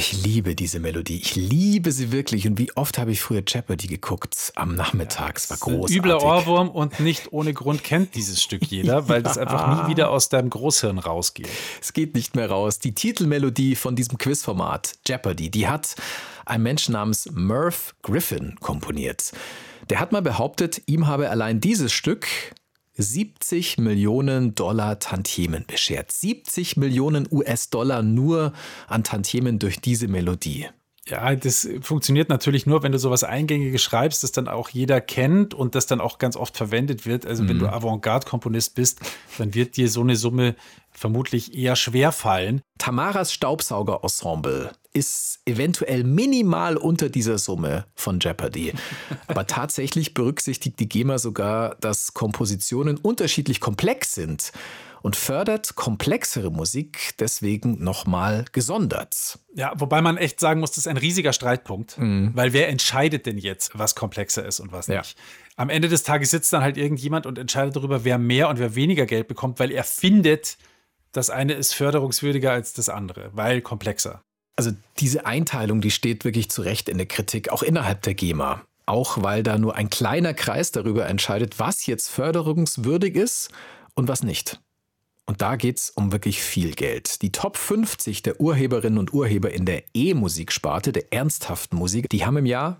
ich liebe diese Melodie. Ich liebe sie wirklich. Und wie oft habe ich früher Jeopardy geguckt am Nachmittag. Es war großartig. Ein übler Ohrwurm und nicht ohne Grund kennt dieses Stück jeder, weil das einfach nie wieder aus deinem Großhirn rausgeht. Es geht nicht mehr raus. Die Titelmelodie von diesem Quizformat Jeopardy, die hat ein Mensch namens Merv Griffin komponiert. Der hat mal behauptet, ihm habe allein dieses Stück 70 Millionen Dollar Tantiemen beschert. 70 Millionen US-Dollar nur an Tantiemen durch diese Melodie. Ja, das funktioniert natürlich nur, wenn du sowas Eingängiges schreibst, das dann auch jeder kennt und das dann auch ganz oft verwendet wird. Also wenn du Avantgarde-Komponist bist, dann wird dir so eine Summe vermutlich eher schwer fallen. Tamaras Staubsauger-Ensemble ist eventuell minimal unter dieser Summe von Jeopardy. Aber tatsächlich berücksichtigt die GEMA sogar, dass Kompositionen unterschiedlich komplex sind und fördert komplexere Musik deswegen nochmal gesondert. Ja, wobei man echt sagen muss, das ist ein riesiger Streitpunkt, weil wer entscheidet denn jetzt, was komplexer ist und was nicht? Am Ende des Tages sitzt dann halt irgendjemand und entscheidet darüber, wer mehr und wer weniger Geld bekommt, weil er findet, das eine ist förderungswürdiger als das andere, weil komplexer. Also diese Einteilung, die steht wirklich zu Recht in der Kritik, auch innerhalb der GEMA. Auch weil da nur ein kleiner Kreis darüber entscheidet, was jetzt förderungswürdig ist und was nicht. Und da geht es um wirklich viel Geld. Die Top 50 der Urheberinnen und Urheber in der E-Musiksparte, der ernsthaften Musik, die haben im Jahr